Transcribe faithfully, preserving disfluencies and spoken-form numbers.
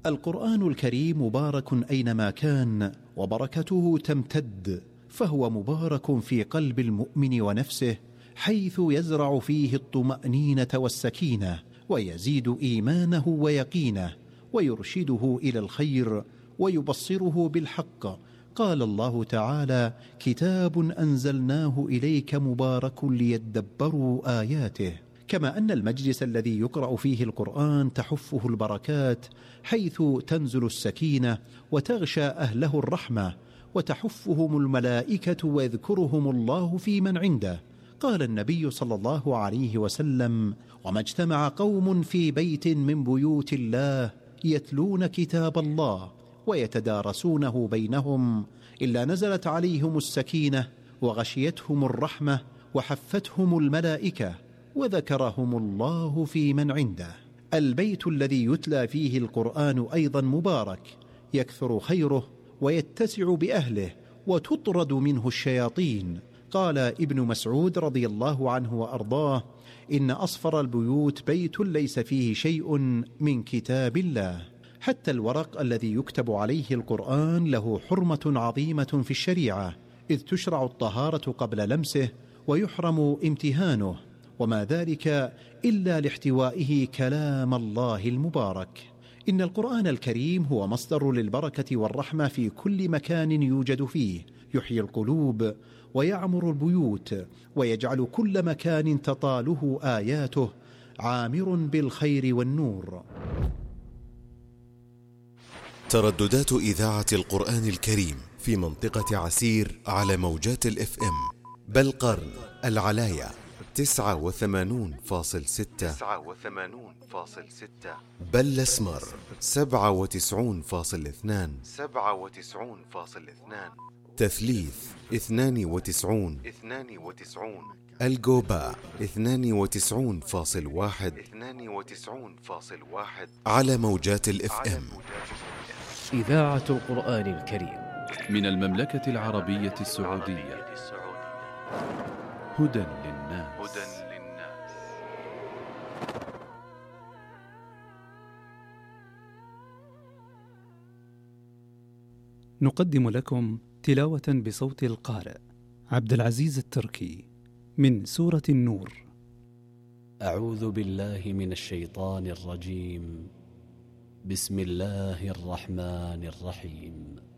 القرآن الكريم مبارك أينما كان، وبركته تمتد، فهو مبارك في قلب المؤمن ونفسه، حيث يزرع فيه الطمأنينة والسكينة، ويزيد إيمانه ويقينه، ويرشده إلى الخير، ويبصره بالحق. قال الله تعالى: كتاب أنزلناه إليك مبارك ليدبروا آياته. كما أن المجلس الذي يقرأ فيه القرآن تحفه البركات، حيث تنزل السكينة وتغشى أهله الرحمة، وتحفهم الملائكة ويذكرهم الله في من عنده. قال النبي صلى الله عليه وسلم: وما اجتمع قوم في بيت من بيوت الله يتلون كتاب الله ويتدارسونه بينهم إلا نزلت عليهم السكينة وغشيتهم الرحمة وحفتهم الملائكة وذكرهم الله في من عنده. البيت الذي يتلى فيه القرآن أيضا مبارك، يكثر خيره ويتسع بأهله وتطرد منه الشياطين. قال ابن مسعود رضي الله عنه وأرضاه: إن أصفر البيوت بيت ليس فيه شيء من كتاب الله. حتى الورق الذي يكتب عليه القرآن له حرمة عظيمة في الشريعة، إذ تشرع الطهارة قبل لمسه ويحرم امتهانه، وما ذلك إلا لاحتوائه كلام الله المبارك. إن القرآن الكريم هو مصدر للبركة والرحمة في كل مكان يوجد فيه، يحيي القلوب ويعمر البيوت، ويجعل كل مكان تطاله آياته عامر بالخير والنور. ترددات إذاعة القرآن الكريم في منطقة عسير على موجات الإف إم: بالقرن، العلاية تسعة وثمانون فاصل ستة، بل اسمر سبعة وتسعون فاصل اثنان، تثليث اثنان وتسعون، الجوباء اثنان وتسعون فاصل واحد على موجات الإف إم. إذاعة القرآن الكريم من المملكة العربية السعودية. هدى للناس. نقدم لكم تلاوة بصوت القارئ عبد العزيز التركي من سورة النور. أعوذ بالله من الشيطان الرجيم. بسم الله الرحمن الرحيم.